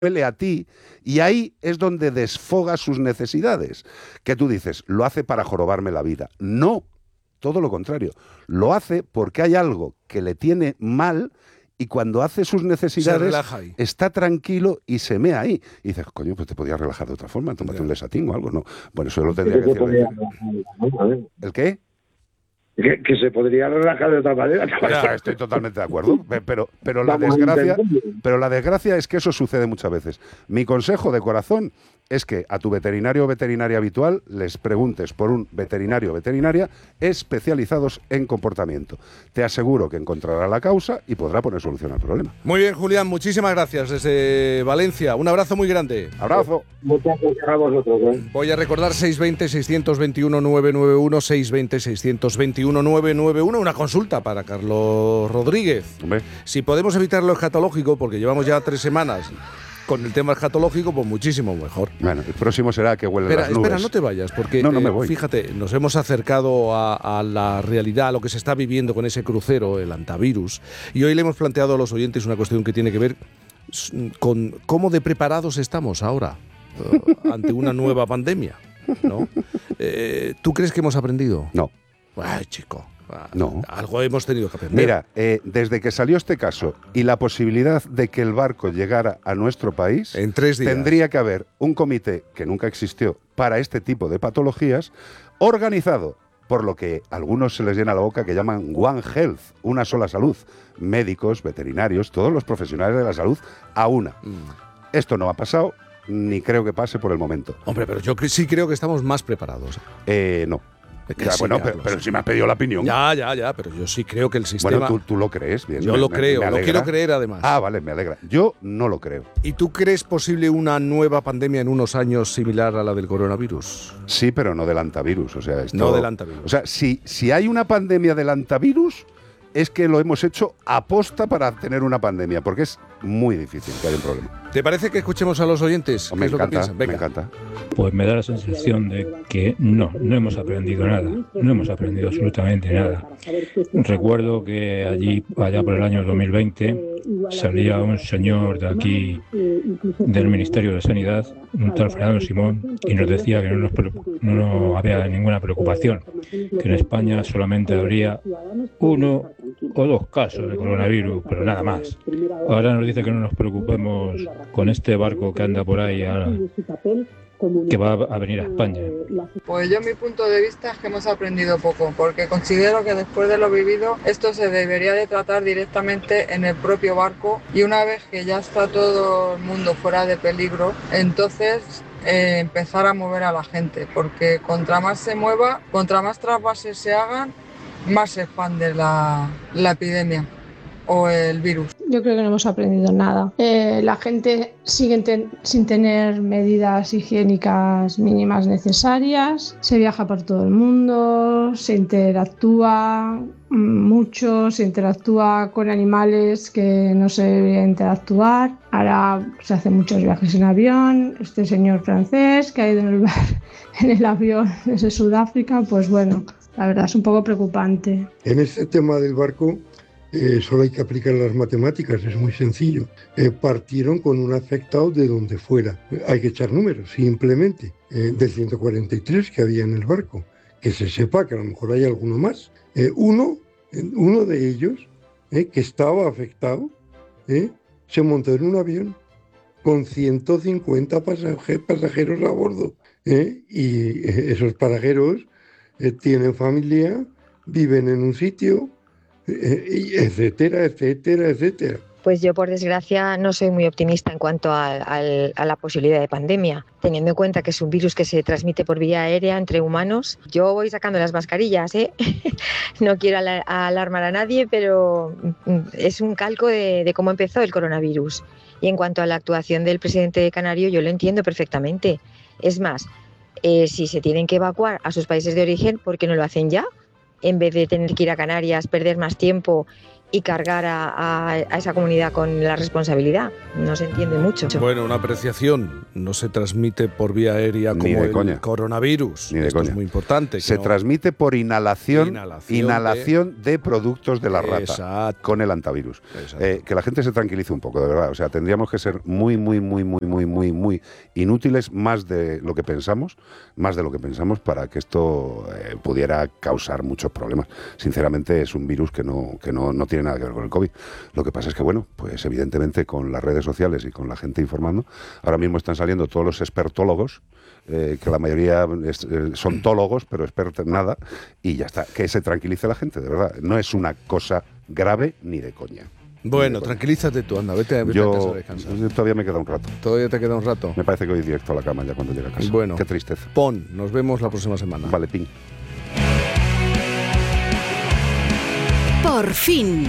huele a ti, y ahí es donde desfoga sus necesidades. Que tú dices, lo hace para jorobarme la vida. No, todo lo contrario. Lo hace porque hay algo que le tiene mal y cuando hace sus necesidades está tranquilo y se mea ahí. Y dices, coño, pues te podías relajar de otra forma, tómate un Lesatín o algo, ¿no? Bueno, eso lo tendría que decir. ¿El qué? Que se podría relajar de otra manera. Ya, estoy totalmente de acuerdo, pero la desgracia es que eso sucede muchas veces. Mi consejo de corazón es que a tu veterinario o veterinaria habitual les preguntes por un veterinario o veterinaria especializados en comportamiento. Te aseguro que encontrará la causa y podrá poner solución al problema. Muy bien, Julián, muchísimas gracias desde Valencia. Un abrazo muy grande. Abrazo. Muchas gracias a vosotros. Voy a recordar 620-621-991, 620-621-991, una consulta para Carlos Rodríguez. Hombre. Si podemos evitar lo escatológico, porque llevamos ya 3 semanas con el tema escatológico, pues muchísimo mejor. Bueno, el próximo será que huelen las nubes. Espera, no te vayas, porque no me voy. Fíjate, nos hemos acercado a la realidad, a lo que se está viviendo con ese crucero, el antivirus, y hoy le hemos planteado a los oyentes una cuestión que tiene que ver con cómo de preparados estamos ahora ante una nueva pandemia, ¿no? ¿Tú crees que hemos aprendido? No. Ay, chico. No. Algo hemos tenido que aprender. Mira, desde que salió este caso y la posibilidad de que el barco llegara a nuestro país, en 3 días tendría que haber un comité que nunca existió para este tipo de patologías, organizado por lo que a algunos se les llena la boca, que llaman One Health, una sola salud. Médicos, veterinarios, todos los profesionales de la salud a una. Esto no ha pasado, ni creo que pase por el momento. Hombre, pero yo sí creo que estamos más preparados. No. Ya, bueno, pero si me has pedido la opinión. Ya, pero yo sí creo que el sistema... Bueno, tú lo crees, bien. Yo lo creo, lo quiero creer además. Ah, vale, me alegra. Yo no lo creo. ¿Y tú crees posible una nueva pandemia en unos años similar a la del coronavirus? Sí, pero no del antivirus. O sea, no del antivirus. O sea, si hay una pandemia del antivirus, es que lo hemos hecho aposta para tener una pandemia, porque es muy difícil que haya un problema. ¿Te parece que escuchemos a los oyentes? Me encanta. Pues me da la sensación de que no hemos aprendido nada, no hemos aprendido absolutamente nada. Recuerdo que allá por el año 2020, salía un señor de aquí, del Ministerio de Sanidad, un tal Fernando Simón, y nos decía que no había ninguna preocupación, que en España solamente habría 1 o 2 casos de coronavirus, pero nada más. Ahora nos dice que no nos preocupemos con este barco que anda por ahí ahora, que va a venir a España. Pues yo mi punto de vista es que hemos aprendido poco, porque considero que después de lo vivido esto se debería de tratar directamente en el propio barco, y una vez que ya está todo el mundo fuera de peligro, entonces empezar a mover a la gente, porque contra más se mueva, contra más trasvases se hagan, más se expande la epidemia o el virus. Yo creo que no hemos aprendido nada. La gente sigue sin tener medidas higiénicas mínimas necesarias, se viaja por todo el mundo, se interactúa mucho, se interactúa con animales que no se debería interactuar. Ahora se hacen muchos viajes en avión. Este señor francés que ha ido en el avión desde Sudáfrica, pues bueno, la verdad es un poco preocupante. En este tema del barco solo hay que aplicar las matemáticas, es muy sencillo. Partieron con un afectado de donde fuera. Hay que echar números, simplemente. Del 143 que había en el barco. Que se sepa que a lo mejor hay alguno más. Uno de ellos, que estaba afectado, se montó en un avión con 150 pasajeros a bordo. Y esos pasajeros tienen familia, viven en un sitio, etcétera, etcétera, etcétera. Pues yo, por desgracia, no soy muy optimista en cuanto a la posibilidad de pandemia. Teniendo en cuenta que es un virus que se transmite por vía aérea entre humanos, yo voy sacando las mascarillas, No quiero alarmar a nadie, pero es un calco de cómo empezó el coronavirus. Y en cuanto a la actuación del presidente canario, yo lo entiendo perfectamente. Es más, si se tienen que evacuar a sus países de origen, ¿por qué no lo hacen ya? En vez de tener que ir a Canarias, perder más tiempo y cargar a esa comunidad con la responsabilidad. No se entiende mucho. Bueno, una apreciación. No se transmite por vía aérea como el coronavirus. Ni de Esto coña. es muy importante. Se transmite por inhalación de productos de la rata. Exacto. Con el antivirus. Que la gente se tranquilice un poco, de verdad. O sea, tendríamos que ser muy inútiles, más de lo que pensamos para que esto pudiera causar muchos problemas. Sinceramente, es un virus que no tiene nada que ver con el COVID. Lo que pasa es que, bueno, pues evidentemente con las redes sociales y con la gente informando, ahora mismo están saliendo todos los expertólogos, que la mayoría son tólogos, pero expertos en nada, y ya está. Que se tranquilice la gente, de verdad. No es una cosa grave ni de coña. Bueno, tranquilízate tú, anda, vete a casa a descansar. Yo todavía me queda un rato. ¿Todavía te queda un rato? Me parece que voy directo a la cama ya cuando llegue a casa. Bueno. Qué tristeza. Nos vemos la próxima semana. Vale, ping. Por fin.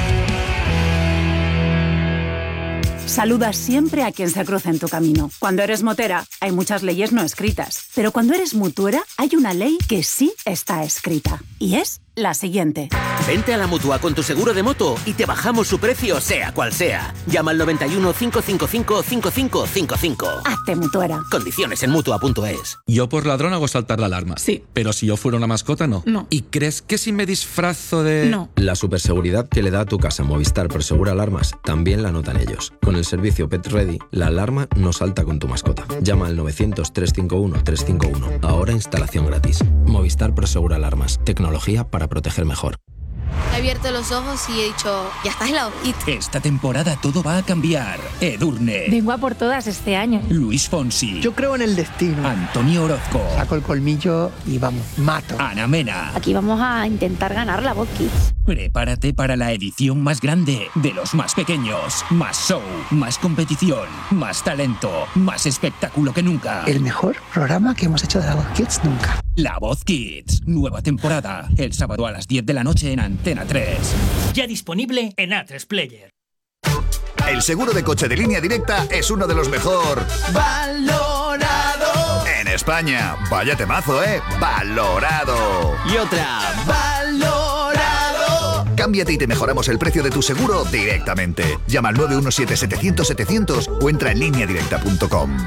Saluda siempre a quien se cruza en tu camino. Cuando eres motera, hay muchas leyes no escritas. Pero cuando eres mutuera, hay una ley que sí está escrita. Y es la siguiente. Vente a la Mutua con tu seguro de moto y te bajamos su precio, sea cual sea. Llama al 91 555 5555. Hazte mutuera. Condiciones en Mutua.es. Yo por ladrón hago saltar la alarma. Sí. Pero si yo fuera una mascota, no. No. ¿Y crees que si me disfrazo de...? No. La superseguridad que le da a tu casa Movistar Prosegur Alarmas también la notan ellos. Con el servicio Pet Ready, la alarma no salta con tu mascota. Llama al 900-351-351. Ahora instalación gratis. Movistar Prosegur Alarmas. Tecnología para proteger mejor. He abierto los ojos y he dicho, ya estás en la hojita. Esta temporada todo va a cambiar. Edurne. Vengo a por todas este año. Luis Fonsi. Yo creo en el destino. Antonio Orozco. Saco el colmillo y vamos, mato. Ana Mena. Aquí vamos a intentar ganar la Voz Kids. Prepárate para la edición más grande de los más pequeños. Más show, más competición, más talento, más espectáculo que nunca. El mejor programa que hemos hecho de la Voz Kids nunca. La Voz Kids, nueva temporada, el sábado a las 10 de la noche en Antena 3. Ya disponible en A3 Player. El seguro de coche de Línea Directa es uno de los mejor valorado en España. Vaya temazo, valorado. Y otra, valorado. Cámbiate y te mejoramos el precio de tu seguro directamente. Llama al 917-700-700 o entra en lineadirecta.com.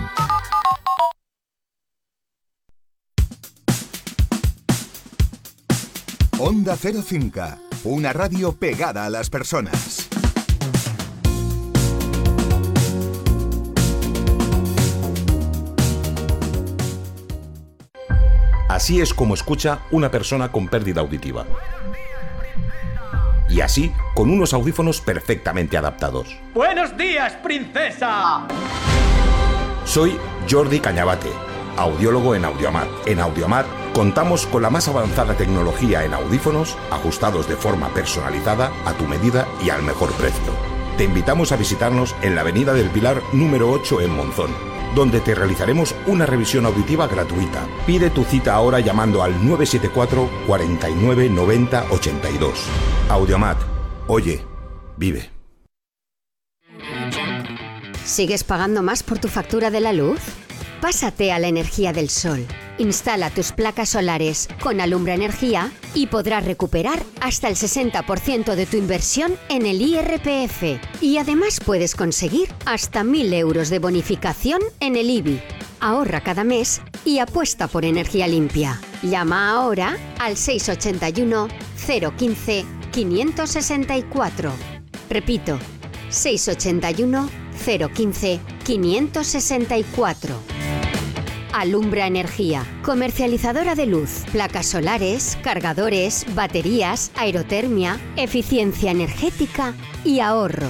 Onda 05, una radio pegada a las personas. Así es como escucha una persona con pérdida auditiva. Y así, con unos audífonos perfectamente adaptados. ¡Buenos días, princesa! Soy Jordi Cañabate, audiólogo en Audiomat. En Audiomat contamos con la más avanzada tecnología en audífonos, ajustados de forma personalizada, a tu medida y al mejor precio. Te invitamos a visitarnos en la Avenida del Pilar número 8 en Monzón, donde te realizaremos una revisión auditiva gratuita. Pide tu cita ahora llamando al 974 49 90 82. Audiomat. Oye, vive. ¿Sigues pagando más por tu factura de la luz? Pásate a la energía del sol. Instala tus placas solares con Alumbra Energía y podrás recuperar hasta el 60% de tu inversión en el IRPF. Y además puedes conseguir hasta 1.000 euros de bonificación en el IBI. Ahorra cada mes y apuesta por energía limpia. Llama ahora al 681 015 564. Repito, 681 015 564. Alumbra Energía, comercializadora de luz, placas solares, cargadores, baterías, aerotermia, eficiencia energética y ahorro.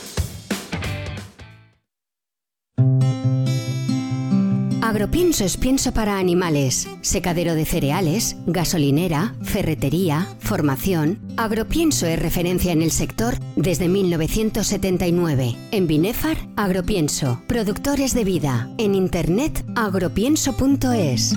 Agropienso es pienso para animales, secadero de cereales, gasolinera, ferretería, formación. Agropienso es referencia en el sector desde 1979. En Binefar, Agropienso, productores de vida. En internet, agropienso.es.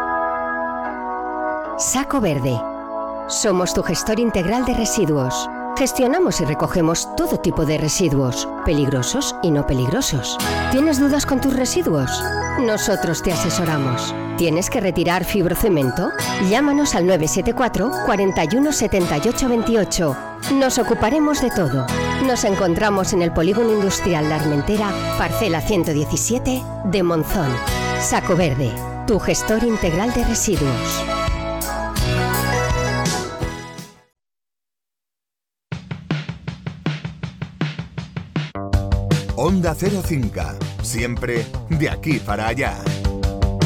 Saco Verde. Somos tu gestor integral de residuos. Gestionamos y recogemos todo tipo de residuos, peligrosos y no peligrosos. ¿Tienes dudas con tus residuos? Nosotros te asesoramos. ¿Tienes que retirar fibrocemento? Llámanos al 974 41 78 28. Nos ocuparemos de todo. Nos encontramos en el Polígono Industrial La Armentera, parcela 117 de Monzón. Saco Verde, tu gestor integral de residuos. Onda Cero Cinca, siempre de aquí para allá.